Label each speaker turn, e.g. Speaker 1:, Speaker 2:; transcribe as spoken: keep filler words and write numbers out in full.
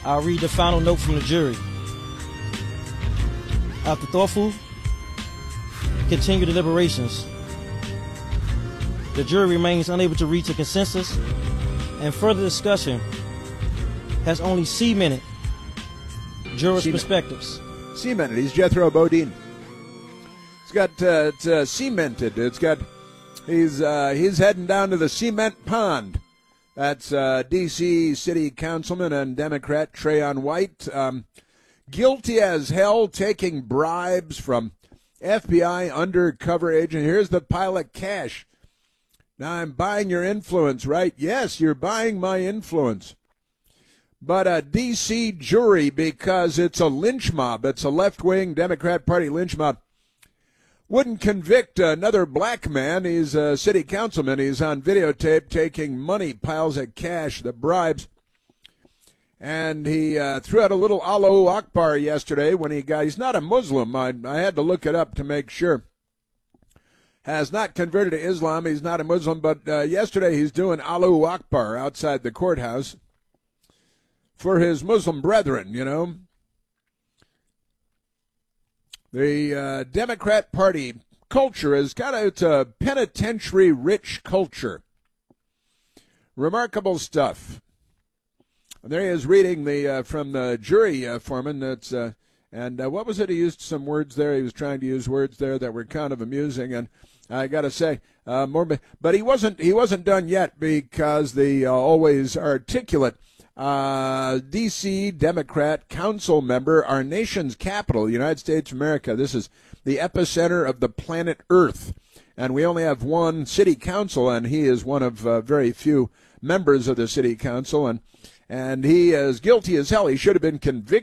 Speaker 1: I'll read the final note from the jury. After thoughtful, continued deliberations, the jury remains unable to reach a consensus, and further discussion has only cemented jurors'
Speaker 2: Cement.
Speaker 1: perspectives.
Speaker 2: Cemented. He's Jethro Bodine. It's got uh, it's uh, cemented. It's got. He's uh, he's heading down to the cement pond. That's uh, D C City Councilman and Democrat Trayon White, um, guilty as hell, taking bribes from F B I undercover agent. Here's the pile of cash. Now I'm buying your influence, right? Yes, you're buying my influence. But a D C jury, because it's a lynch mob, it's a left-wing Democrat Party lynch mob, wouldn't convict another black man. He's a city councilman. He's on videotape taking money, piles of cash, the bribes. And he uh, threw out a little Allahu Akbar yesterday when he got, he's not a Muslim. I, I had to look it up to make sure. Has not converted to Islam. He's not a Muslim, but uh, yesterday he's doing Allahu Akbar outside the courthouse for his Muslim brethren, you know. The uh, Democrat Party culture is kind of, it's a penitentiary-rich culture. Remarkable stuff. And there he is reading the uh, from the jury uh, foreman. That's uh, and uh, what was it? He used some words there. He was trying to use words there that were kind of amusing. And I got to say, uh, more. But he wasn't. He wasn't done yet because the uh, always articulate Uh, D C Democrat council member, our nation's capital, the United States of America. This is the epicenter of the planet Earth. And we only have one city council, and he is one of uh, very few members of the city council. And, and he is guilty as hell. He should have been convicted.